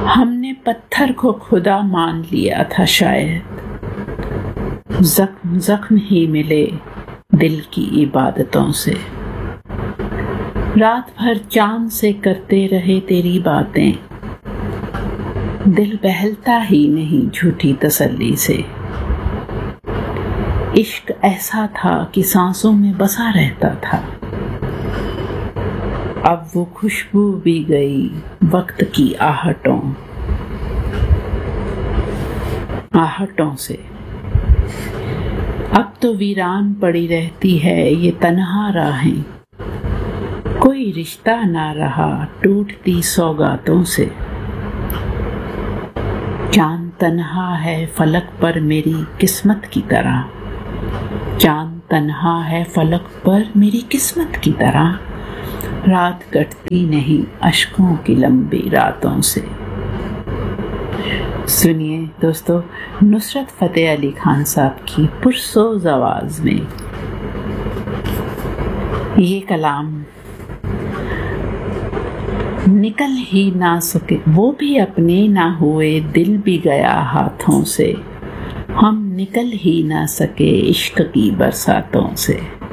ہم نے پتھر کو خدا مان لیا تھا شاید، زخم زخم ہی ملے دل کی عبادتوں سے۔ رات بھر چاند سے کرتے رہے تیری باتیں، دل بہلتا ہی نہیں جھوٹی تسلی سے۔ عشق ایسا تھا کہ سانسوں میں بسا رہتا تھا، اب وہ خوشبو بھی گئی وقت کی آہٹوں سے۔ اب تو ویران پڑی رہتی ہے یہ تنہا راہیں، کوئی رشتہ نہ رہا ٹوٹتی سوگاتوں سے۔ چاند تنہا ہے فلک پر میری قسمت کی طرح، چاند تنہا ہے فلک پر میری قسمت کی طرح، رات کٹتی نہیں اشکوں کی لمبی راتوں سے۔ سنیے دوستو، نصرت فتح علی خان صاحب کی پرسوز آواز میں یہ کلام۔ نکل ہی نہ سکے وہ بھی اپنے نہ ہوئے، دل بھی گیا ہاتھوں سے، ہم نکل ہی نہ سکے عشق کی برساتوں سے۔